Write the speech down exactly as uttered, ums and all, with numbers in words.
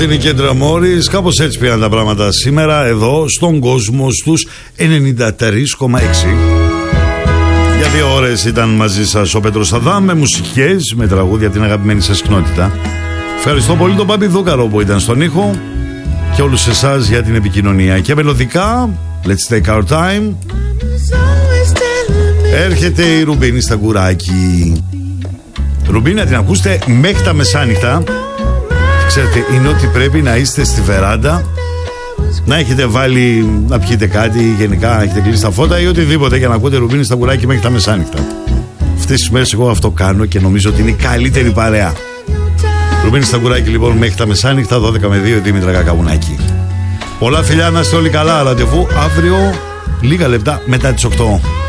στην Κέντρα Μόρις. Κάπως έτσι πήγαν τα πράγματα σήμερα εδώ στον κόσμο στους ενενήντα τρία κόμμα έξι. Για δύο ώρες ήταν μαζί σας ο Πέτρος Σαδάμ με μουσικές, με τραγούδια από την αγαπημένη σας κοινότητα. Ευχαριστώ πολύ τον Πάπη Δούκαρο που ήταν στον ήχο και όλους εσάς για την επικοινωνία. Και μελωδικά, let's take our time. Έρχεται η Ρουμπίνη στα κουράκι. Ρουμπίνη, να την ακούσετε μέχρι τα μεσάνυχτα. Ξέρετε, είναι ότι πρέπει να είστε στη βεράντα, να έχετε βάλει να πιείτε κάτι, γενικά να έχετε κλείσει τα φώτα ή οτιδήποτε για να ακούτε Ρουμπίνη στα κουράκι μέχρι τα μεσάνυχτα. Αυτές τις μέρες εγώ αυτό κάνω και νομίζω ότι είναι η καλύτερη παρέα. Ρουμπίνη στα κουράκι λοιπόν μέχρι τα μεσάνυχτα, δώδεκα με δύο, Δήμητρα Κακαβουνάκη. Πολλά φιλιά, να είστε όλοι καλά. Ραντεβού αύριο λίγα λεπτά μετά τις οκτώ.